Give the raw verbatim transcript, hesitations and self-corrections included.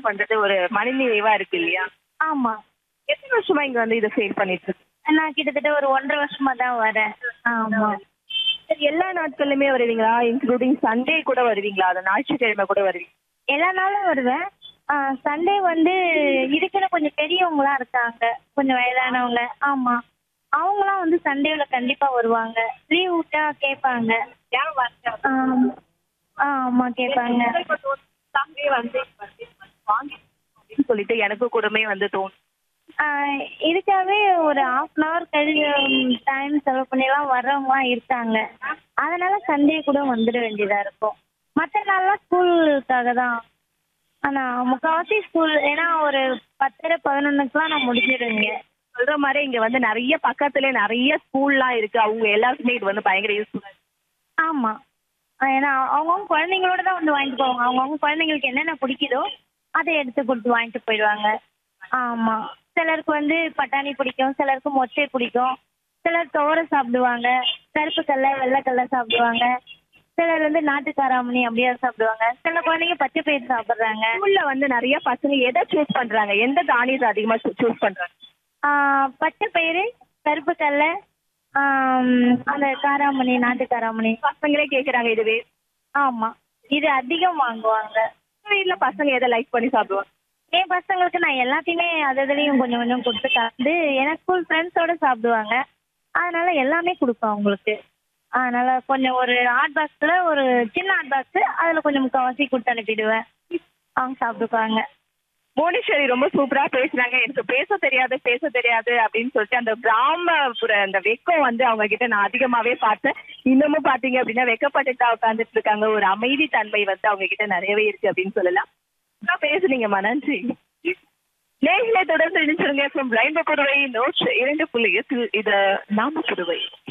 பண்றது ஒரு மனநிறைவா இருக்கு இல்லையா? ஆமா. எத்தனை வருஷமா இங்க வந்து இத சேல் பண்ணிட்டு இருக்கீங்க? நான் கிட்டத்தட்ட ஒரு ஒன்றரை வருஷமா தான் வரேன். ஆமா. சரி, எல்லா நாட்கள்லயுமே வருவீங்களா? இன்க்ளூடிங் சண்டே கூட வருவீங்களா? அந்த ஞாயிற்றுக்கிழமை கூட வருவீங்க? எல்லா நாளும் வருவேன். ஆ சண்டே வந்து இதுக்குன்னு கொஞ்சம் பெரியவங்களா இருக்காங்க. கொஞ்சம் வயதானவங்க. ஆமா. அவங்கலாம் வந்து சண்டேல கண்டிப்பா வருவாங்க. லீவ் விட்டா கேட்பாங்க. ஏன் வரல? ஆம். ஆ ஆமா கேட்பாங்க. சண்டே வந்து வாங்கி அப்படின்னு சொல்லிட்டு எனக்கு கூடமே வந்து தோணும். ஆ இதுக்காகவே ஒரு ஹாஃப் அன் ஹவர் கழிச்சு டைம் செலவு பண்ணிலாம் வர்றவங்கலாம் இருக்காங்க. அதனால சண்டே கூட வந்துட வேண்டியதா இருக்கும். மத்த நாள்லாம் ஸ்கூலுக்காக தான். ஆனா முக்காவாசி ஸ்கூல் ஏன்னா ஒரு பத்தரை பதினொன்றுக்குலாம் நான் முடிஞ்சிடுங்க. சொல்ற மாதிரி இங்க வந்து நிறைய பக்கத்துல நிறைய ஸ்கூல்லாம் இருக்கு. அவங்க எல்லாருக்குமே இது வந்து பயங்கர யூஸ்ஃபுல்லா இருக்கு. ஆமா. அ ஏன்னா அவங்கவங்க குழந்தைங்களோட தான் வந்து வாங்கிட்டு போவாங்க. அவங்கவங்க குழந்தைங்களுக்கு என்னென்ன பிடிக்குதோ அதை எடுத்து கொடுத்து வாங்கிட்டு போயிடுவாங்க. ஆமா. சிலருக்கு வந்து பட்டாணி பிடிக்கும், சிலருக்கு மொச்சை பிடிக்கும், சிலர் துவரை சாப்பிடுவாங்க, கருப்பு கடலை, வெள்ளை கடலை சாப்பிடுவாங்க, சிலர் வந்து நாட்டு காராமணி அப்படியே சாப்பிடுவாங்க, சில குழந்தைங்க பச்சை பயிறு சாப்பிடுறாங்க. ஸ்கூல்ல வந்து நிறைய பசங்க எதை சூஸ் பண்றாங்க? எந்த தானியத்தை அதிகமா சூஸ் பண்றாங்க? ஆ, பச்சை பயிறு, கருப்பு கடலை, ஆம், அந்த காராமணி, நாட்டு காராமணி. பசங்களே கேக்குறாங்க இதுவே. ஆமா. இது அதிகம் வாங்குவாங்க. வீட்ல பசங்க எதை லைக் பண்ணி சாப்பிடுவாங்க? என் பசங்களுக்கு நான் எல்லாத்தையுமே அது இதுலயும் கொஞ்சம் கொஞ்சம் கொடுத்து கலந்து ஏன்னா ஸ்கூல் ஃப்ரெண்ட்ஸோட சாப்பிடுவாங்க. அதனால எல்லாமே கொடுப்பேன் அவங்களுக்கு. அதனால கொஞ்சம் ஒரு ஹாட் பாக்ஸ்ல ஒரு சின்ன ஹாட் பாக்ஸ் அதுல கொஞ்சம் முக்கால்வாசி கொடுத்து அனுப்பிடுவேன். அவங்க சாப்பிட்டுக்குவாங்க. புவனேஸ்வரி ரொம்ப சூப்பரா பேசுறாங்க. எனக்கு பேச தெரியாது பேச தெரியாது அப்படின்னு சொல்லிட்டு அந்த கிராமப்புற அந்த வெக்கம் வந்து அவங்க கிட்ட நான் அதிகமாவே பார்த்தேன். இன்னமும் பாத்தீங்க அப்படின்னா வெக்கப்பட்டு தான் உட்காந்துட்டு இருக்காங்க. ஒரு அமைதி தன்மை வந்து அவங்க கிட்ட நிறையவே இருக்கு அப்படின்னு சொல்லலாம். நல்லா பேசுனீங்கம்மா, நன்றி. நேர்களை தொடர்ந்து இணைச்சிருங்க. ரெயின்போ புதுவை நூற்று இரண்டு புள்ளி எட்டு இது நாம புதுவை.